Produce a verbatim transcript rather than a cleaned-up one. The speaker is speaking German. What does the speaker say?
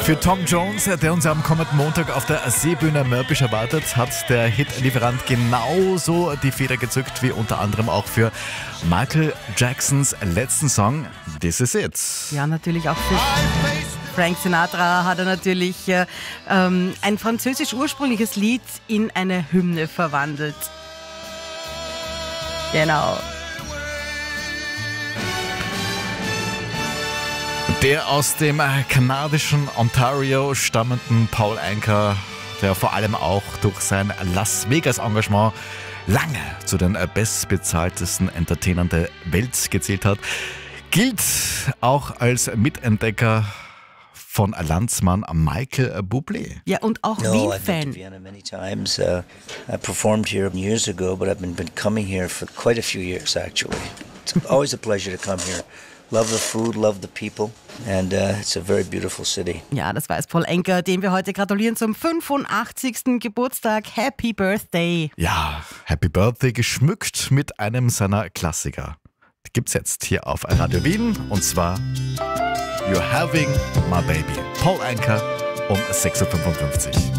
Für Tom Jones, der uns am kommenden Montag auf der Seebühne Mörbisch erwartet, hat der Hitlieferant genauso die Feder gezückt wie unter anderem auch für Michael Jacksons letzten Song This Is It. Ja, natürlich auch für Frank Sinatra hat er natürlich äh, ähm, ein französisch ursprüngliches Lied in eine Hymne verwandelt. Genau. Der aus dem kanadischen Ontario stammenden Paul Anka, der vor allem auch durch sein Las Vegas-Engagement lange zu den bestbezahltesten Entertainern der Welt gezählt hat, gilt auch als Mitentdecker von Landsmann Michael Bublé. Ja, und auch No, I've been to Wien-Fan. Vienna many times. Uh, I performed here years ago, but I've been, been coming here for quite a few years, actually. It's always a pleasure to come here. Love the food, love the people, and uh, it's a very beautiful city. Ja, das weiß Paul Anka, dem wir heute gratulieren zum fünfundachtzigsten Geburtstag. Happy Birthday! Ja, Happy Birthday geschmückt mit einem seiner Klassiker. Die gibt's jetzt hier auf Radio Wien, und zwar You're Having My Baby. Paul Anka um sechs Uhr fünfundfünfzig.